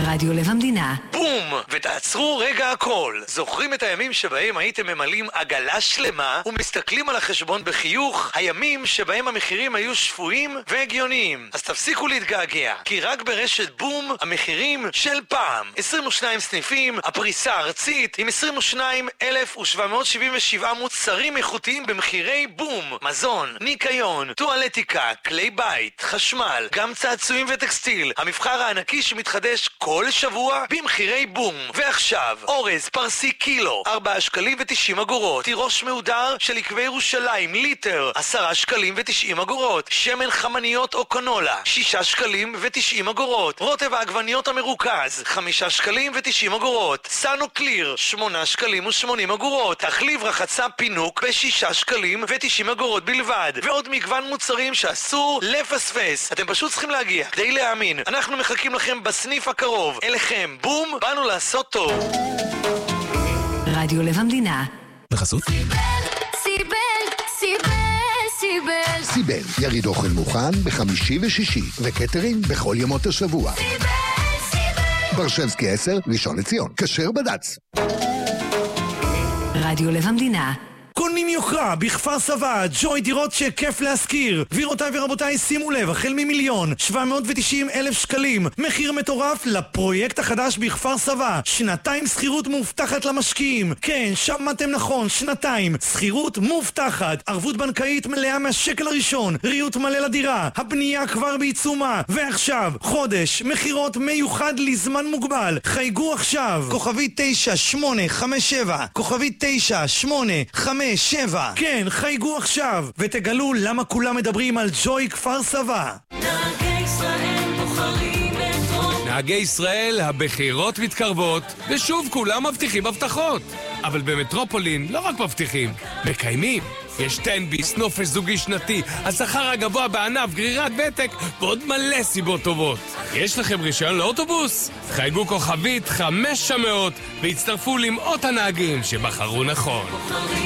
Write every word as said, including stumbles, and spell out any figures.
רדיו לב המדינה. בום! ותעצרו רגע הכל. זוכרים את הימים שבהם הייתם ממלאים עגלה שלמה ומסתכלים על החשבון בחיוך? הימים שבהם המחירים היו שפויים והגיוניים. אז תפסיקו להתגעגע, כי רק ברשת בום המחירים של פעם. עשרים ושניים סניפים, הפריסה הארצית עם עשרים ושניים אלף ושבע מאות שבעים ושבעה מוצרים איכותיים במחירי בום. מזון, ניקיון, טואלטיקה, כלי בית, חשמל, גם צעצועים וטקסטיל. המבחר הענקי שמתחדש כל שבוע במחירי בום. ועכשיו, אורז פרסי קילו, ארבעה שקלים ותשעים אגורות. תירוש מהודר של עקבי ירושלים, ליטר, עשרה שקלים ותשעים אגורות. שמן חמניות או קנולה, שישה שקלים ותשעים אגורות. רוטב העגבניות המרוכז, חמישה שקלים ותשעים אגורות. סנו קליר, שמונה שקלים ושמונים אגורות. תחליב רחצה פינוק בשישה שקלים ותשעים אגורות בלבד. ועוד מגוון מוצרים שאסור לפספס. אתם פשוט צריכים להגיע כדי להאמין. אנחנו מחכים לכם בסניף הקרוב. אליכם, בום, באנו לעשות טוב. רדיו לב המדינה. בחסות סיבל, סיבל, סיבל. סיבל, יריד אוכל מוכן בחמישי ושישי, וקטרינג בכל ימות השבוע. סיבל, סיבל. ברשבסקי עשר, ראשון לציון, כשר בד"ץ. רדיו לב המדינה. קונים יוקרה בכפר סבא, ג'וי דירות שכיף להשכיר. גבירותיי ורבותיי, שימו לב, החל ממיליון שבע מאות ותשעים אלף שקלים, מחיר מטורף לפרויקט החדש בכפר סבא. שנתיים שכירות מובטחת למשקיעים. כן, שמעתם נכון, שנתיים שכירות מובטחת, ערבות בנקאית מלאה מהשקל הראשון, ריהוט מלא לדירה, הבנייה כבר בעיצומה. ועכשיו חודש מחירות מיוחד לזמן מוגבל. חייגו עכשיו, כוכבי תשע שמונה חמש שבע, כוכבי תשע שמונה חמש שבע. כן, חייגו עכשיו ותגלו למה כולם מדברים על ג'וי כפר סבא. נהגי ישראל בוחרים מטרו. נהגי ישראל, הבחירות מתקרבות, ושוב כולם מבטיחים הבטחות. אבל במטרופולין לא רק מבטיחים, מקיימים. יש תן ביס, נופש זוגי שנתי, השכר הגבוה בענף, גרירת ותק ועוד מלא סיבות טובות. יש לכם רישיון לאוטובוס? חייגו כוכבית חמש מאות והצטרפו למאות הנהגים שבחרו נכון.